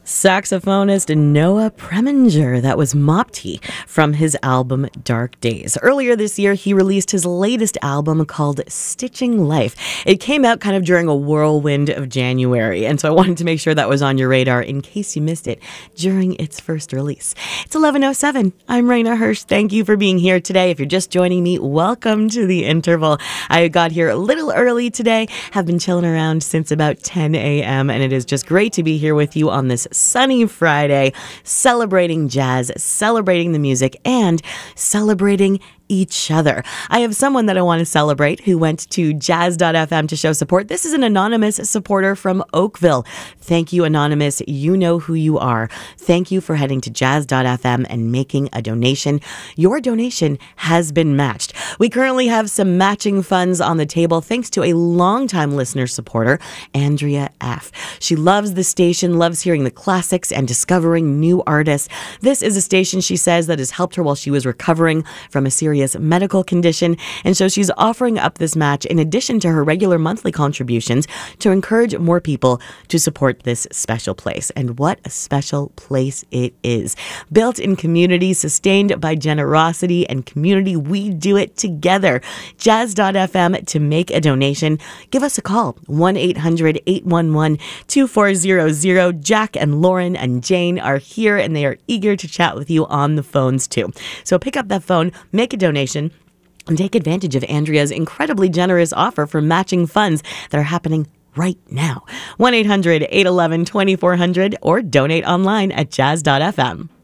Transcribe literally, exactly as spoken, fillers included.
Saxophonist Noah Preminger. That was Mopti from his album Dark Days. Earlier this year, he released his latest album called Stitching Life. It came out kind of during a whirlwind of January, and so I wanted to make sure that was on your radar in case you missed it during its first release. It's eleven oh seven. I'm Raina Hirsch. Thank you for being here today. If you're just joining me, welcome to The Interval. I got here a little early today, have been chilling around since about ten a.m., and it is just great to be here with you on this sunny Friday, celebrating jazz, celebrating the music, and celebrating each other. I have someone that I want to celebrate who went to jazz dot f m to show support. This is an anonymous supporter from Oakville. Thank you, Anonymous. You know who you are. Thank you for heading to jazz dot f m and making a donation. Your donation has been matched. We currently have some matching funds on the table thanks to a longtime listener supporter, Andrea F. She loves the station, loves hearing the classics and discovering new artists. This is a station, she says, that has helped her while she was recovering from a serious medical condition, and so she's offering up this match in addition to her regular monthly contributions to encourage more people to support this special place. And what a special place it is. Built in community, sustained by generosity and community, we do it together. jazz dot f m to make a donation. Give us a call, one eight hundred eight one one two four zero zero. Jack and Lauren and Jane are here, and they are eager to chat with you on the phones too. So pick up that phone, make a donation, and take advantage of Andrea's incredibly generous offer for matching funds that are happening right now. one eight hundred eight one one two four zero zero or donate online at jazz dot f m.